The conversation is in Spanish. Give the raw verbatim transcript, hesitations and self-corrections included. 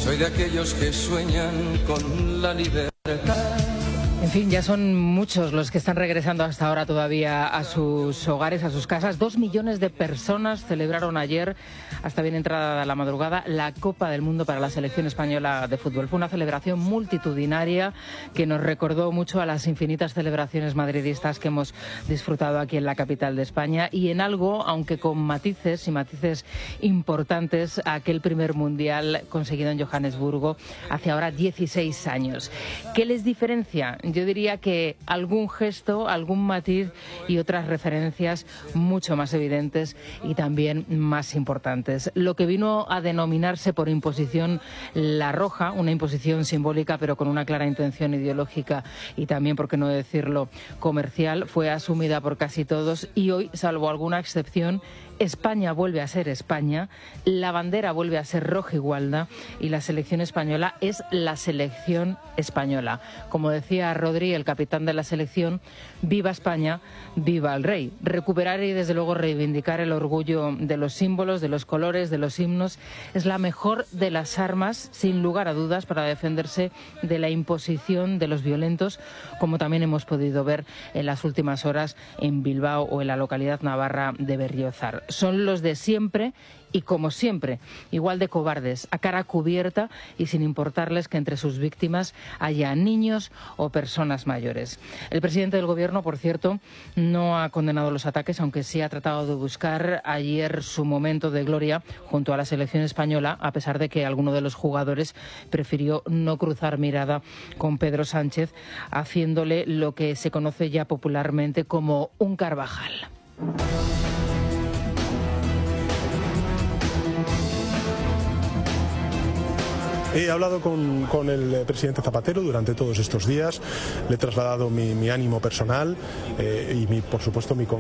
Soy de aquellos que sueñan con la libertad. En fin, ya son muchos los que están regresando hasta ahora todavía a sus hogares, a sus casas. Dos millones de personas celebraron ayer, hasta bien entrada la madrugada, la Copa del Mundo para la selección española de fútbol. Fue una celebración multitudinaria que nos recordó mucho a las infinitas celebraciones madridistas que hemos disfrutado aquí en la capital de España y en algo, aunque con matices y matices importantes, aquel primer mundial conseguido en Johannesburgo hace ahora dieciséis años. ¿Qué les diferencia? Yo diría que algún gesto, algún matiz y otras referencias mucho más evidentes y también más importantes. Lo que vino a denominarse por imposición la roja, una imposición simbólica pero con una clara intención ideológica y también, por qué no decirlo, comercial, fue asumida por casi todos y hoy, salvo alguna excepción, España vuelve a ser España, la bandera vuelve a ser roja y gualda y la selección española es la selección española. Como decía Rodri, el capitán de la selección, viva España, viva el rey. Recuperar y desde luego reivindicar el orgullo de los símbolos, de los colores, de los himnos, es la mejor de las armas, sin lugar a dudas, para defenderse de la imposición de los violentos, como también hemos podido ver en las últimas horas en Bilbao o en la localidad navarra de Berriozar. Son los de siempre y, como siempre, igual de cobardes, a cara cubierta y sin importarles que entre sus víctimas haya niños o personas mayores. El presidente del Gobierno, por cierto, no ha condenado los ataques, aunque sí ha tratado de buscar ayer su momento de gloria junto a la selección española, a pesar de que alguno de los jugadores prefirió no cruzar mirada con Pedro Sánchez, haciéndole lo que se conoce ya popularmente como un Carvajal. He hablado con, con el presidente Zapatero durante todos estos días, le he trasladado mi, mi ánimo personal eh, y mi, por supuesto mi